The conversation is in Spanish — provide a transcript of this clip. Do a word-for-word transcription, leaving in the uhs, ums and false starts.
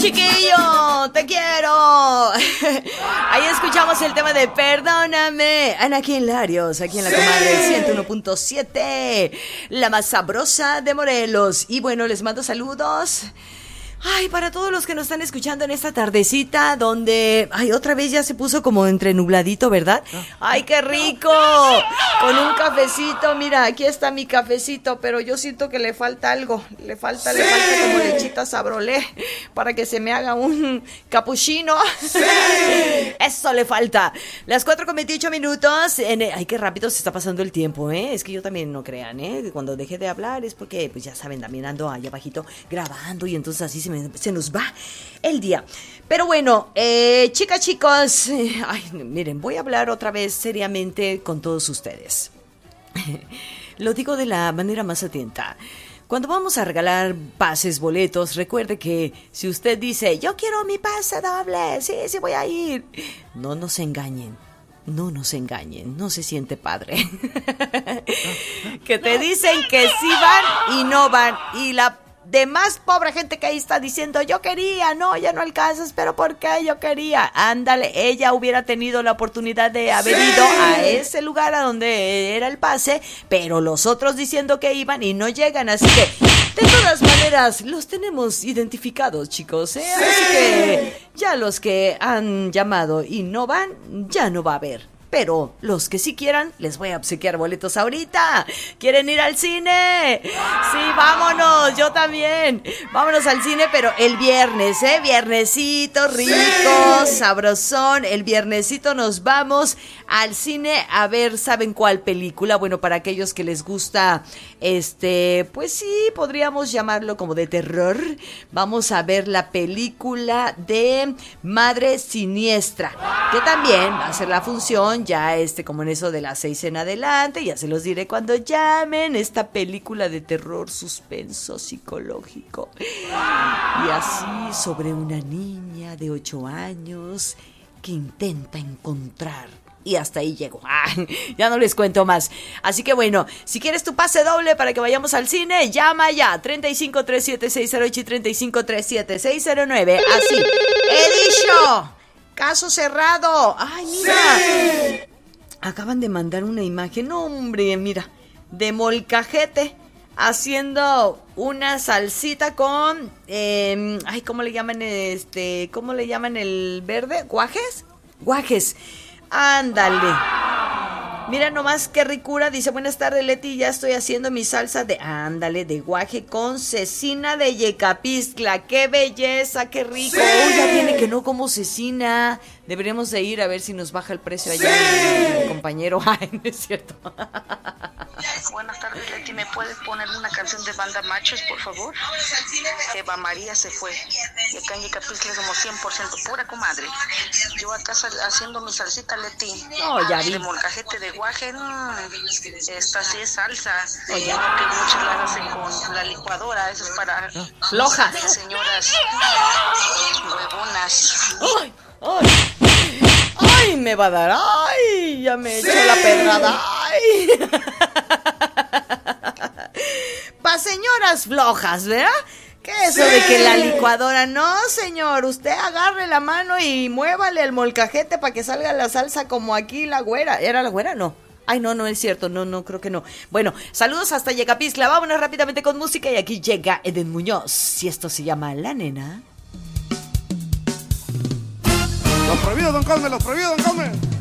chiquillo, te quiero. Ahí escuchamos el tema de Perdóname, Anakin Larios, aquí en la comadre ciento uno punto siete, la más sabrosa de Morelos. Y bueno, les mando saludos. Ay, para todos los que nos están escuchando en esta tardecita, donde, ay, otra vez ya se puso como entre nubladito, ¿verdad? Ay, qué rico, con un cafecito, mira, aquí está mi cafecito, pero yo siento que le falta algo, le falta, sí. le falta como lechita sabrolé, para que se me haga un capuchino. Sí. Eso le falta. Las cuatro con veintiocho minutos, en, ay, qué rápido se está pasando el tiempo, ¿eh? Es que yo también no crean, ¿eh? Cuando deje de hablar es porque, pues ya saben, también ando allá abajito grabando y entonces así se me se nos va el día. Pero bueno, eh, chicas, chicos, eh, ay, miren, voy a hablar otra vez seriamente con todos ustedes. Lo digo de la manera más atenta. Cuando vamos a regalar pases, boletos, recuerde que si usted dice, yo quiero mi pase doble, sí, sí voy a ir, no nos engañen. No nos engañen, no se siente padre. Que te dicen que sí van y no van. Y la de más pobre gente que ahí está diciendo, yo quería, no, ya no alcanzas, pero ¿por qué yo quería? Ándale, ella hubiera tenido la oportunidad de haber ¡sí! Ido a ese lugar a donde era el pase, pero los otros diciendo que iban y no llegan, así que de todas maneras los tenemos identificados, chicos, ¿eh? ¡Sí! Así que ya los que han llamado y no van, ya no va a haber. Pero los que sí quieran, les voy a obsequiar boletos ahorita. ¿Quieren ir al cine? Sí, vámonos, yo también. Vámonos al cine, pero el viernes, ¿eh? Viernesito rico, sí. sabrosón. El viernesito nos vamos al cine a ver, ¿saben cuál película? Bueno, para aquellos que les gusta, este, pues sí, podríamos llamarlo como de terror. Vamos a ver la película de Madre Siniestra, que también va a ser la función ya este como en eso de las seis en adelante, ya se los diré cuando llamen, esta película de terror, suspenso psicológico, y así sobre una niña de ocho años que intenta encontrar, y hasta ahí llego, ah, ya no les cuento más, así que bueno, si quieres tu pase doble para que vayamos al cine, llama ya, treinta y cinco, trescientos setenta y seis cero ocho y treinta y cinco, trescientos setenta y seis cero nueve, así, he dicho. Caso cerrado. Ay, mira. ¡Sí! Acaban de mandar una imagen, hombre, mira, de molcajete haciendo una salsita con, eh, ay, ¿cómo le llaman este? ¿Cómo le llaman el verde? ¿Guajes? Guajes. Ándale. Mira nomás qué ricura, dice, buenas tardes Leti, ya estoy haciendo mi salsa de, ándale, de guaje con cecina de Yecapistla, qué belleza, qué rico, ¡sí! Uy, ya tiene que no como cecina, deberíamos de ir a ver si nos baja el precio allá, ¡sí! el compañero, ay, no es cierto. Buenas tardes Leti, ¿me puedes poner una canción de Banda Machos, por favor? Eva María se fue, y acá en Yecapistla somos cien por ciento pura comadre, yo acá haciendo mi salsita Leti, no, ya vi. De molcajete de guaje, no, esta sí es salsa, oye, no que muchos la hacen con la licuadora, eso es para flojas, señoras huevonas. ¡Ay! ¡Ay! ¡Ay! Me va a dar, ¡ay! Ya me he ¡sí! hecho la pedrada, ¡ay! Pa' señoras flojas, ¿verdad? ¿Qué es eso ¡sí! De que la licuadora? No, señor, usted agarre la mano y muévale el molcajete para que salga la salsa como aquí la güera. ¿Era la güera? No. Ay, no, no es cierto, no, no, creo que no. Bueno, saludos hasta Yecapistla, vámonos rápidamente con música y aquí llega Eden Muñoz. Y esto se llama La Nena. Los prohibidos, don Cosme, los prohibidos, don Cosme.